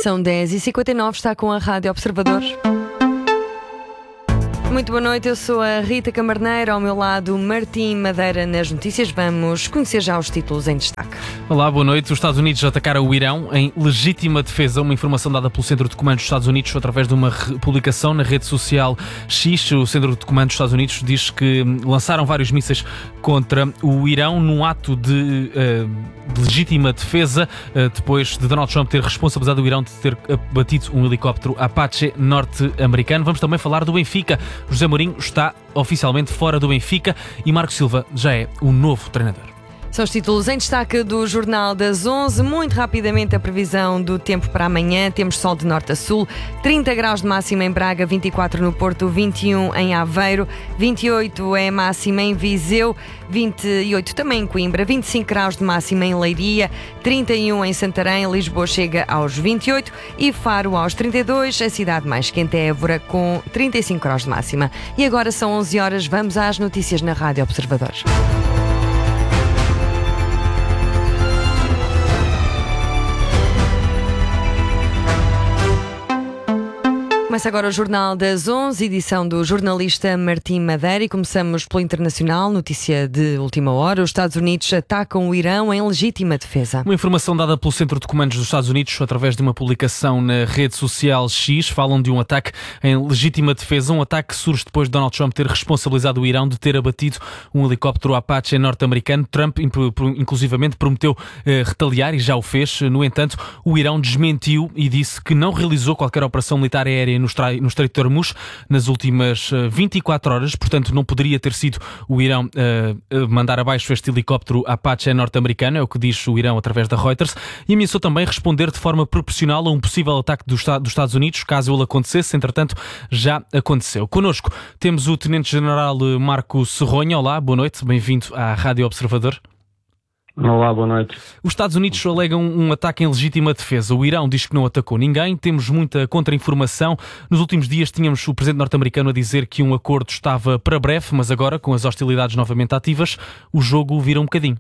São 10h59, está com a Rádio Observador. Muito boa noite, eu sou a Rita Camarneiro, ao meu lado Martim Madeira nas notícias. Vamos conhecer já os títulos em destaque. Olá, boa noite. Os Estados Unidos atacaram o Irão em legítima defesa. Uma informação dada pelo Centro de Comando dos Estados Unidos através de uma publicação na rede social X. O Centro de Comando dos Estados Unidos diz que lançaram vários mísseis contra o Irão num ato de legítima defesa, depois de Donald Trump ter responsabilizado o Irão de ter abatido um helicóptero Apache norte-americano. Vamos também falar do Benfica. José Mourinho está oficialmente fora do Benfica e Marco Silva já é o novo treinador. São os títulos em destaque do Jornal das 11. Muito rapidamente a previsão do tempo para amanhã. Temos sol de norte a sul, 30 graus de máxima em Braga, 24 no Porto, 21 em Aveiro, 28 é máxima em Viseu, 28 também em Coimbra, 25 graus de máxima em Leiria, 31 em Santarém, Lisboa chega aos 28 e Faro aos 32. A cidade mais quente é Évora com 35 graus de máxima. E agora são 11 horas, vamos às notícias na Rádio Observador. Começa agora o Jornal das 11, edição do jornalista Martim Madeira, e começamos pelo internacional, notícia de última hora. Os Estados Unidos atacam o Irão em legítima defesa. Uma informação dada pelo Centro de Comandos dos Estados Unidos através de uma publicação na rede social X. Falam de um ataque em legítima defesa. Um ataque que surge depois de Donald Trump ter responsabilizado o Irão de ter abatido um helicóptero Apache norte-americano. Trump, inclusivamente, prometeu retaliar e já o fez. No entanto, o Irão desmentiu e disse que não realizou qualquer operação militar aérea no Estreito de Hormuz nas últimas 24 horas, portanto não poderia ter sido o Irão mandar abaixo este helicóptero Apache norte-americano, é o que diz o Irão através da Reuters, e ameaçou também responder de forma proporcional a um possível ataque dos Estados Unidos, caso ele acontecesse. Entretanto, já aconteceu. Connosco temos o Tenente-General Marco Serronha. Olá, boa noite, bem-vindo à Rádio Observador. Olá, boa noite. Os Estados Unidos alegam um ataque em legítima defesa. O Irão diz que não atacou ninguém. Temos muita contra-informação. Nos últimos dias tínhamos o presidente norte-americano a dizer que um acordo estava para breve, mas agora, com as hostilidades novamente ativas, o jogo vira um bocadinho.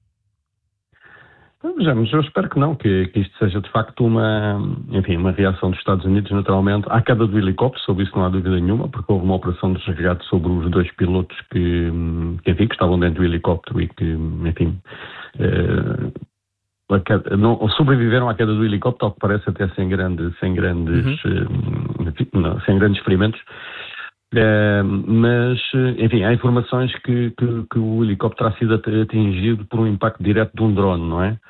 Vejamos, eu espero que não, que isto seja de facto uma reação dos Estados Unidos, naturalmente, à queda do helicóptero. Sobre isso não há dúvida nenhuma, porque houve uma operação de resgate sobre os dois pilotos que estavam dentro do helicóptero e que, sobreviveram à queda do helicóptero, ao que parece até sem grandes ferimentos. Mas há informações que o helicóptero terá sido atingido por um impacto direto de um drone, não é?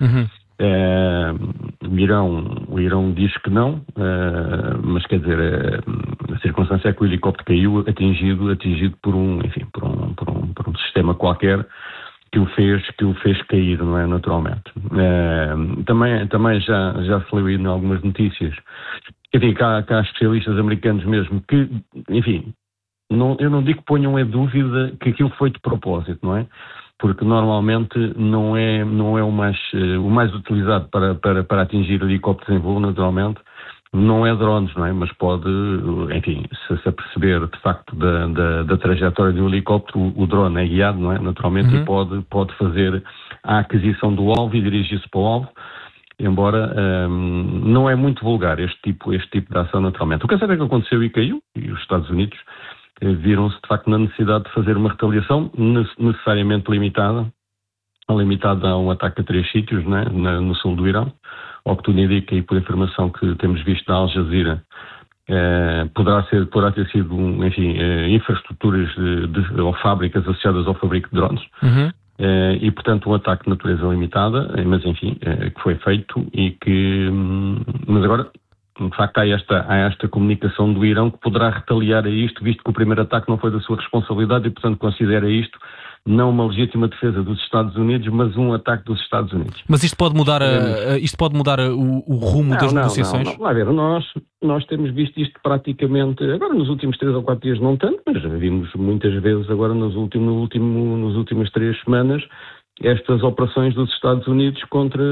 O Irão diz que não, mas quer dizer, a circunstância é que o helicóptero caiu atingido por um sistema qualquer que o fez cair, não é? Naturalmente. Também já se leu em algumas notícias. Que há especialistas americanos mesmo que, eu não digo que ponham em dúvida que aquilo foi de propósito, não é? Porque normalmente não é o mais utilizado para atingir helicópteros em voo, naturalmente, não é drones, não é? Mas pode, se aperceber de facto da trajetória de um helicóptero, o drone é guiado, não é? Naturalmente, e pode fazer a aquisição do alvo e dirigir-se para o alvo. Embora não é muito vulgar este tipo de ação, naturalmente. O que é certo é que aconteceu e caiu, e os Estados Unidos viram-se de facto na necessidade de fazer uma retaliação necessariamente limitada a um ataque a 3 sítios, né, no sul do Irão, ao que tudo indica, e por informação que temos visto da Al Jazeera, poderá ter sido infraestruturas ou fábricas associadas ao fabrico de drones. E, portanto, um ataque de natureza limitada, mas que foi feito e que... Mas agora, de facto, há esta comunicação do Irão que poderá retaliar a isto, visto que o primeiro ataque não foi da sua responsabilidade e, portanto, considera isto não uma legítima defesa dos Estados Unidos, mas um ataque dos Estados Unidos. Mas isto pode mudar, o rumo das negociações? Não. Vai ver, nós temos visto isto praticamente, agora nos últimos 3 ou 4 dias não tanto, mas vimos muitas vezes agora nas últimas 3 semanas estas operações dos Estados Unidos contra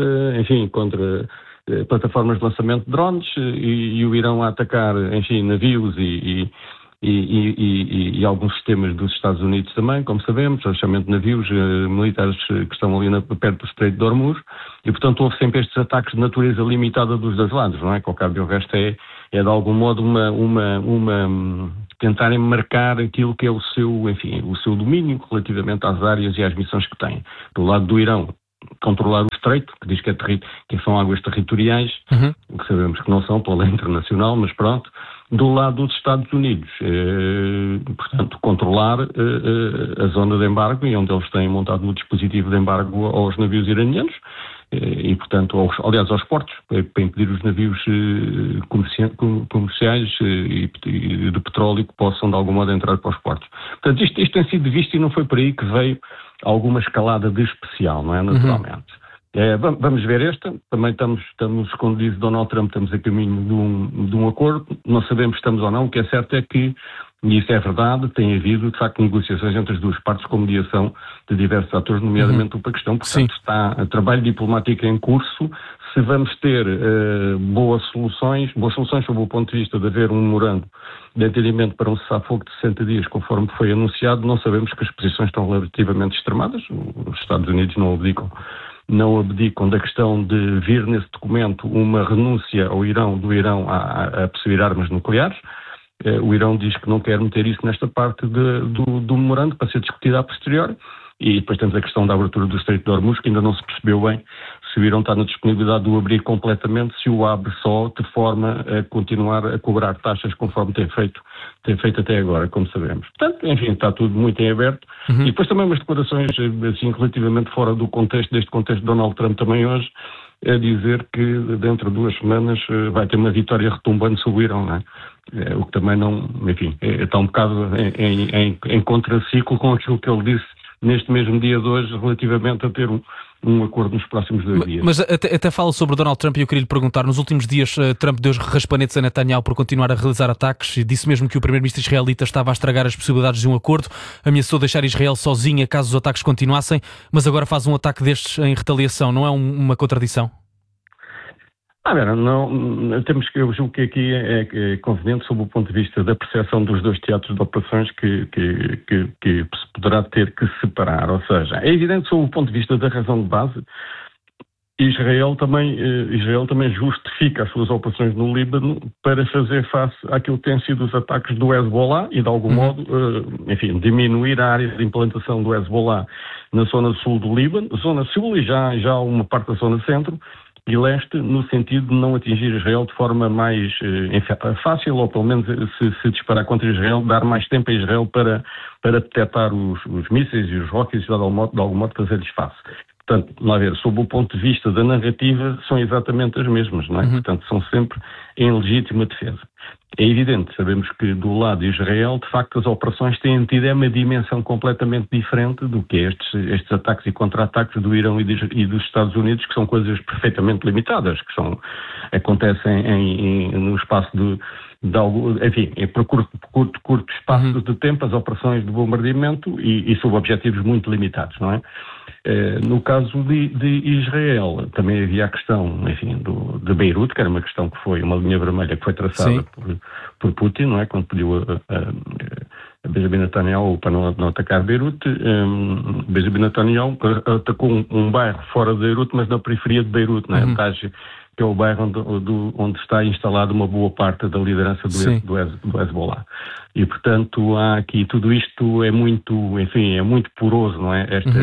plataformas de lançamento de drones e o Irão a atacar, navios e e alguns sistemas dos Estados Unidos também, como sabemos, especialmente de navios militares que estão ali perto do Estreito de Hormuz, e portanto houve sempre estes ataques de natureza limitada dos dois lados, não é? Que ao cabo do resto é de algum modo tentarem marcar aquilo que é o seu domínio relativamente às áreas e às missões que têm. Do lado do Irão, controlar o Estreito, que diz que são águas territoriais, que sabemos que não são pela lei internacional, mas pronto. Do lado dos Estados Unidos, portanto, controlar a zona de embargo, e onde eles têm montado o dispositivo de embargo aos navios iranianos, e portanto, aos portos, para impedir os navios comerciais e de petróleo que possam de algum modo entrar para os portos. Portanto, isto tem sido visto e não foi por aí que veio alguma escalada de especial, não é? Naturalmente. Vamos ver esta. Também estamos, como diz Donald Trump, estamos a caminho de um acordo. Não sabemos se estamos ou não. O que é certo é que, e isso é verdade, tem havido, de facto, negociações entre as duas partes com mediação de diversos atores, nomeadamente o Paquistão. Portanto, está trabalho diplomático em curso. Se vamos ter boas soluções sob o ponto de vista de haver um memorando de entendimento para um cessar-fogo de 60 dias, conforme foi anunciado, não sabemos que as posições estão relativamente extremadas. Os Estados Unidos não abdicam da questão de vir nesse documento uma renúncia do Irão a possuir armas nucleares. O Irão diz que não quer meter isso nesta parte do memorando para ser discutida a posteriori. E depois temos a questão da abertura do Estreito de Hormuz, que ainda não se percebeu bem se o Irão está na disponibilidade de o abrir completamente, se o abre só de forma a continuar a cobrar taxas conforme tem feito até agora, como sabemos. Portanto, enfim, está tudo muito em aberto. E depois também umas declarações assim, relativamente fora deste contexto de Donald Trump também hoje, a dizer que dentro de 2 semanas vai ter uma vitória retumbante sobre o Irão, não é? O que também não, enfim, está um bocado em contraciclo com aquilo que ele disse neste mesmo dia de hoje, relativamente a ter um acordo nos próximos 2 dias. Mas até fala sobre Donald Trump e eu queria lhe perguntar, nos últimos dias Trump deu raspanetes a Netanyahu por continuar a realizar ataques e disse mesmo que o primeiro-ministro israelita estava a estragar as possibilidades de um acordo, ameaçou deixar Israel sozinha caso os ataques continuassem, mas agora faz um ataque destes em retaliação, não é uma contradição? Eu julgo que aqui é conveniente sob o ponto de vista da percepção dos dois teatros de operações que se poderá ter que separar. Ou seja, é evidente sob o ponto de vista da razão de base, Israel também justifica as suas operações no Líbano para fazer face àquilo que têm sido os ataques do Hezbollah e de algum modo, diminuir a área de implantação do Hezbollah na zona sul do Líbano, zona sul e já uma parte da zona centro, e leste, no sentido de não atingir Israel de forma mais fácil, ou pelo menos se disparar contra Israel, dar mais tempo a Israel para detectar os mísseis e os rockets e de algum modo fazer-lhes face. Portanto, lá ver, sob o ponto de vista da narrativa, são exatamente as mesmas, não é? Portanto, são sempre em legítima defesa. É evidente, sabemos que do lado de Israel, de facto, as operações têm tido uma dimensão completamente diferente do que estes ataques e contra-ataques do Irão e dos Estados Unidos, que são coisas perfeitamente limitadas, que acontecem no espaço por curto espaço de tempo, as operações de bombardeamento e sob objetivos muito limitados, não é? No caso de Israel, também havia a questão, enfim, de Beirute, que era uma questão que foi uma linha vermelha que foi traçada por Putin, não é? Quando pediu a Benjamin Netanyahu para não atacar Beirute. Benjamin Netanyahu atacou um bairro fora de Beirute, mas na periferia de Beirute, não é? Que é o bairro onde está instalada uma boa parte da liderança do Hezbollah. E, portanto, há aqui tudo isto é muito poroso, não é?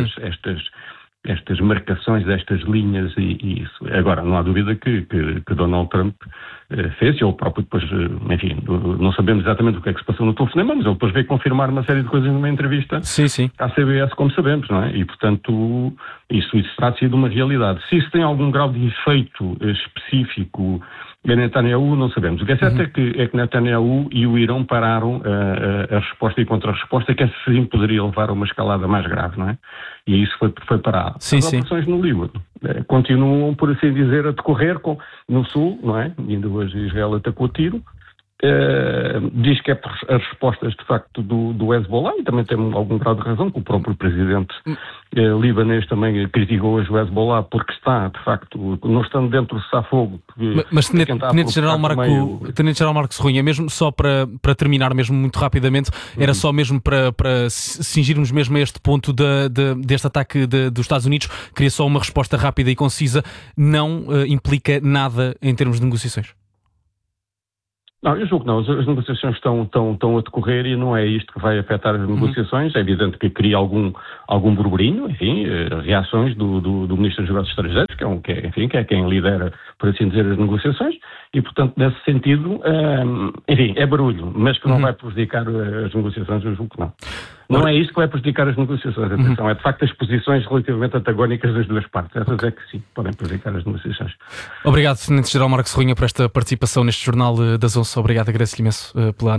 Estas marcações destas linhas e isso. Agora, não há dúvida que Donald Trump fez, e ele próprio depois, enfim, não sabemos exatamente o que é que se passou no telefonema, mas ele depois veio confirmar uma série de coisas numa entrevista à CBS, como sabemos, não é? E, portanto, isso terá sido uma realidade. Se isso tem algum grau de efeito específico em Netanyahu, não sabemos. O que é certo é que Netanyahu e o Irão pararam a resposta e contra-resposta, que assim poderia levar a uma escalada mais grave, não é? E isso foi parado. As operações no Líbano continuam, por assim dizer, a decorrer no sul, não é? Ainda hoje Israel atacou Tiro, diz que é por as respostas, de facto, do Hezbollah, e também tem algum grau de razão, que o próprio presidente libanês também criticou hoje o Hezbollah porque está, de facto, não estando dentro do cessar-fogo. Mas Tenente-General Marcos Cunha, mesmo só para terminar mesmo muito rapidamente, era só mesmo para cingirmos mesmo a este ponto deste ataque dos Estados Unidos, queria só uma resposta rápida e concisa, não implica nada em termos de negociações? Não, eu julgo que não. As negociações estão a decorrer e não é isto que vai afetar as negociações. É evidente que cria algum burburinho, enfim, reações do Ministro dos Negócios Estrangeiros, que é quem lidera, por assim dizer, as negociações, e, portanto, nesse sentido, enfim, é barulho, mas que não vai prejudicar as negociações, eu julgo que não. Não é isso que vai prejudicar as negociações, atenção, é de facto as posições relativamente antagónicas das duas partes. Essas é que sim, podem prejudicar as negociações. Obrigado, Tenente-General Marcos Cunha, por esta participação neste Jornal das 11. Obrigado, agradeço-lhe imenso pela